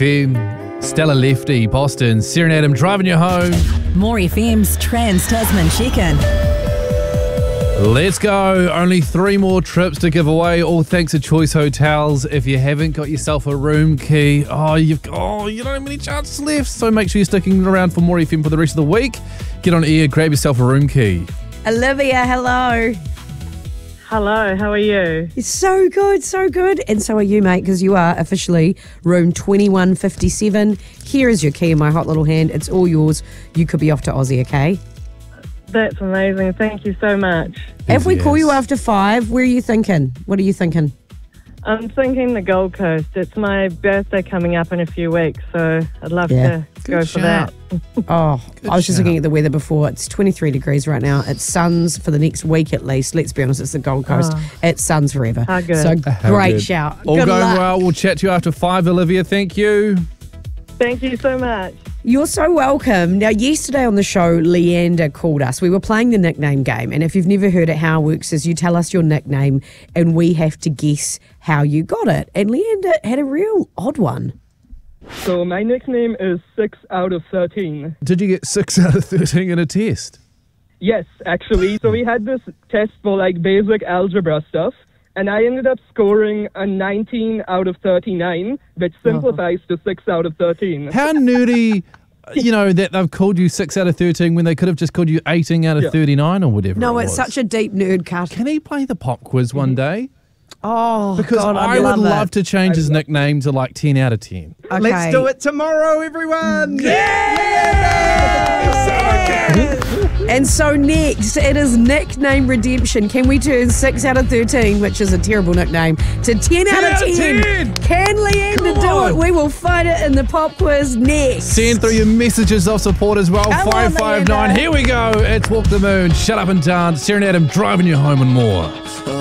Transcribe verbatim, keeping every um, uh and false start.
Stella Lefty, Boston, Sarah Adam driving you home. More F M's Trans-Tasman check-in. Let's go. Only three more trips to give away, all thanks to Choice Hotels. If you haven't got yourself a room key, oh, you've oh, you don't have many chances left. So make sure you're sticking around for more F M for the rest of the week. Get on air, grab yourself a room key. Olivia, hello. Hello, how are you? It's so good, so good. And so are you, mate, because you are officially room twenty-one fifty-seven. Here is your key in my hot little hand. It's all yours. You could be off to Aussie, okay? That's amazing. Thank you so much. If we Yes. call you after five, where are you thinking? What are you thinking? I'm thinking the Gold Coast. It's my birthday coming up in a few weeks, so I'd love Yeah. to Good go for shout. that. Oh, I was just shout. looking at the weather before. It's twenty-three degrees right now. It's suns for the next week at least. Let's be honest, it's the Gold Coast. Oh. It's suns forever. How good. So How great good. shout. All good going luck. well. We'll chat to you after five, Olivia. Thank you. Thank you so much. You're so welcome. Now, yesterday on the show, Leander called us. We were playing the nickname game, and if you've never heard it, how it works is you tell us your nickname, and we have to guess how you got it. And Leander had a real odd one. So my nickname is six out of thirteen. Did you get six out of thirteen in a test? Yes, actually. So we had this test for like basic algebra stuff, and I ended up scoring a nineteen out of thirty-nine, which simplifies to six out of thirteen. How nerdy, you know, that they've called you six out of thirteen when they could have just called you eighteen out of Yeah. thirty-nine or whatever. No, it it's was. such a deep nerd cut. Can he play the pop quiz one day? Oh, Because God, I I'd would love, love it. to change his nickname to like ten out of ten. Okay. Let's do it tomorrow, everyone. And so next, it is nickname redemption. Can we turn six out of thirteen, which is a terrible nickname, to ten, out of ten? Can Leander Come do on. it? We will find it in the pop quiz next. Send through your messages of support as well. Come on, five five nine. Leander. Here we go. It's Walk the Moon. Shut up and dance. Sarah and Adam driving you home and more.